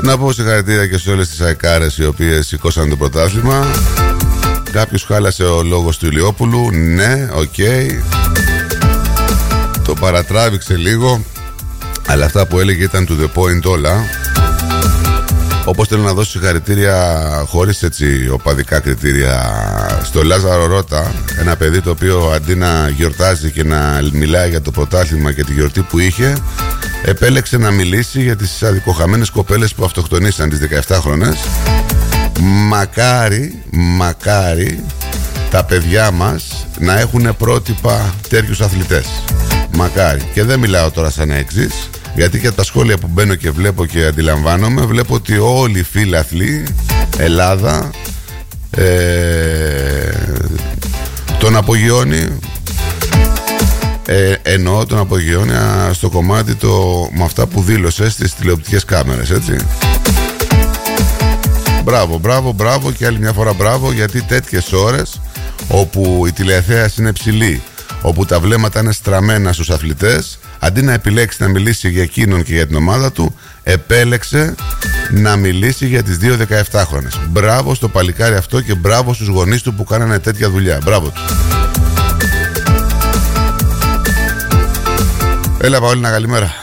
Να πω συγχαρητήρια και σε όλες τις αεκάρες οι οποίες σηκώσαν το πρωτάθλημα. Κάποιος χάλασε ο λόγος του Ηλιόπουλου. Ναι, οκ. Το παρατράβηξε λίγο, αλλά αυτά που έλεγε ήταν to the point όλα. Όπως θέλω να δώσω συγχαρητήρια χωρίς έτσι οπαδικά κριτήρια στο Λάζαρο Ρώτα, ένα παιδί το οποίο αντί να γιορτάζει και να μιλάει για το πρωτάθλημα και τη γιορτή που είχε, επέλεξε να μιλήσει για τις αδικοχαμένες κοπέλες που αυτοκτονήσαν, τις 17χρονες. Μακάρι τα παιδιά μας να έχουν πρότυπα τέτοιους αθλητές. Μακάρι. Και δεν μιλάω τώρα σαν έξις, γιατί και τα σχόλια που μπαίνω και βλέπω και αντιλαμβάνομαι, βλέπω ότι όλοι οι φίλαθλοι Ελλάδα τον απογειώνει, εννοώ τον απογειώνει στο κομμάτι με αυτά που δήλωσε στις τηλεοπτικές κάμερες, έτσι. Μπράβο και άλλη μια φορά μπράβο, γιατί τέτοιες ώρες όπου η τηλεθέαση είναι ψηλή, όπου τα βλέμματα είναι στραμμένα στους αθλητές, αντί να επιλέξει να μιλήσει για εκείνον και για την ομάδα του, επέλεξε να μιλήσει για τις δύο 17χρονες. Μπράβο στο παλικάρι αυτό και μπράβο στους γονείς του που κάνανε τέτοια δουλειά. Μπράβο του. Έλα Παόλινα, καλημέρα.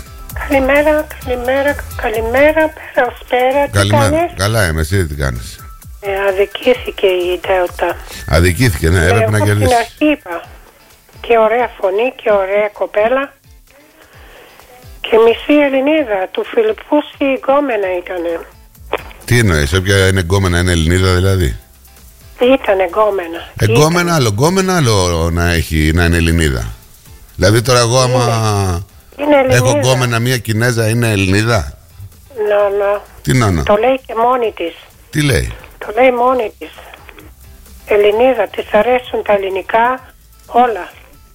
Καλημέρα, πέρα. Καλημέρα. Καλά είμαι, εσύ τι κάνεις? Αδικήθηκε η Δέλτα. Αδικήθηκε, ναι, έπρεπε να κερδίσει. Στην αρχή είπα. Και ωραία φωνή και ωραία κοπέλα. Και μισή Ελληνίδα. Του Φιλιππούση η γκόμενα ήτανε. Τι εννοείς, όποια είναι γκόμενα είναι Ελληνίδα δηλαδή? Ήτανε γκόμενα. Γκόμενα άλλο να είναι Ελληνίδα. Δηλαδή τώρα εγώ άμα έχω γκόμενα μία Κινέζα είναι Ελληνίδα? Ναι. Τι να. Το λέει και μόνη της. Τι λέει? Το λέει μόνη της. Ελληνίδα, της αρέσουν τα ελληνικά όλα.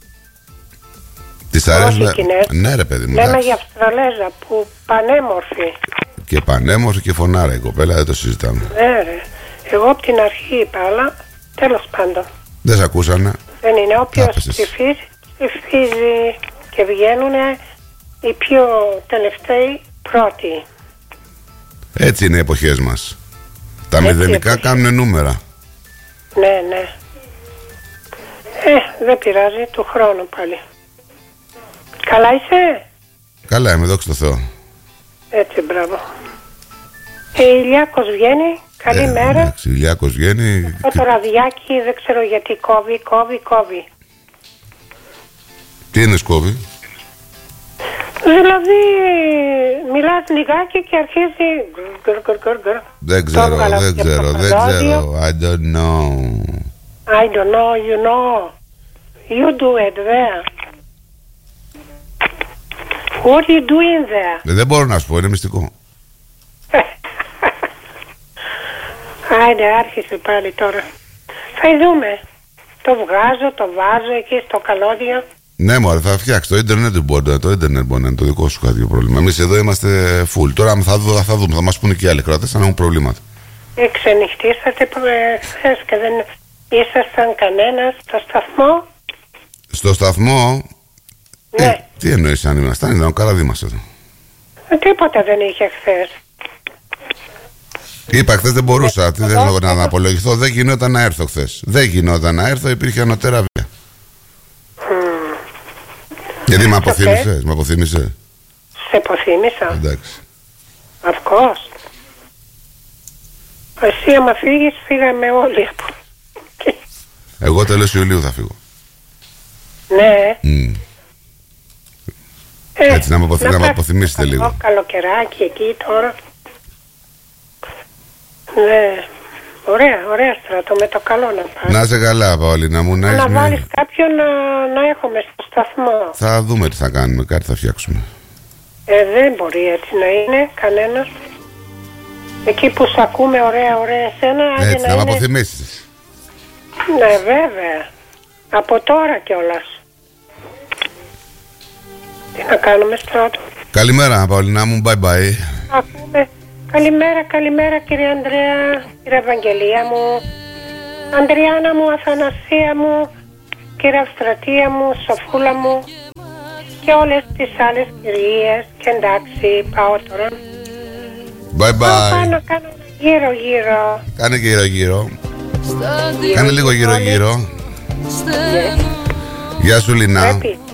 Της αρέσουν? Ναι ρε παιδί μου. Λέμε για Αυστραλέζα που πανέμορφη. Και πανέμορφη και φωνάρα η κοπέλα, δεν το συζητάμε. Ναι ρε. Εγώ από την αρχή είπα, αλλά τέλος πάντων. Δεν σε ακούσανε. Δεν είναι, όποιος ψηφίζει και βγαίνουν οι πιο τελευταίοι πρώτοι. Έτσι είναι οι εποχές μας. Τα μηδενικά κάνουν νούμερα. Ναι. Δεν πειράζει, του χρόνου πάλι. Καλά είσαι? Καλά είμαι, δόξα τω Θεώ. Έτσι, μπράβο. Ηλιάκος βγαίνει, καλημέρα. Εντάξει, Ηλιάκος βγαίνει. Το ραδιάκι δεν ξέρω γιατί κόβει. Τι είναι σκόβει? Δηλαδή μιλάς λιγάκι και αρχίζει. Δεν ξέρω. I don't know, you know. You do it there. What are you doing there? Δεν μπορώ να σου πω, είναι μυστικό. Άιντε, άρχισε πάλι τώρα. Θα δούμε. Το βάζω εκεί στο καλώδιο. Ναι μωρέ, θα φτιάξει το ίντερνετ μπορεί να είναι το δικό σου κάποιο πρόβλημα. Εμείς εδώ είμαστε full. Τώρα θα δούμε, θα μας πούνε και οι άλλοι κράτες αν έχουν προβλήματα. Ξενυχτήσατε χθες και δεν ήσασταν κανένας στο σταθμό? Στο σταθμό? Ναι. Τι εννοείς αν ήμασταν? Ήταν ο Καραδί μας εδώ. Τίποτα δεν είχε χθες. Είπα χθες δεν μπορούσα. Τι δεν θέλω να απολογηθώ. Δεν γινόταν να έρθω χθες. Υπήρχε ανωτέρα βία. Γιατί με αποθύμησες? Σε αποθύμησα. Εντάξει. Of course. Εσύ άμα φύγεις, φύγαμε όλοι. Εγώ τέλος Ιουλίου θα φύγω. Ναι. Έτσι να με αποθυμίσετε λίγο. Καλοκαιράκι εκεί τώρα. Ναι. Ωραία Στράτο, με το καλό να πάρει. Να είσαι καλά Παόλινα μου. Να βάλεις κάποιον να έχουμε στο σταθμό. Θα δούμε τι θα κάνουμε, κάτι θα φτιάξουμε. Δεν μπορεί έτσι να είναι κανένας. Εκεί που σ' ακούμε ωραία εσένα. Έτσι να με αποθυμίσεις. Ναι βέβαια. Από τώρα κιόλας. Τι να κάνουμε Στράτο? Καλημέρα Παόλινα μου, bye bye. Ακούμε. Καλημέρα κύριε Ανδρέα, κύριε Ευαγγελία μου, Ανδριάνα μου, Αθανασία μου, κύριε Αυστρατεία μου, Σοφούλα μου και όλες τις άλλες κυρίες. Και εντάξει, πάω τώρα. Bye bye. Πάνω κάνω γύρω-γύρω. Κάνε γύρω-γύρω. Κάνε λίγο γύρω-γύρω. Γεια σου Λίνα. Πρέπει.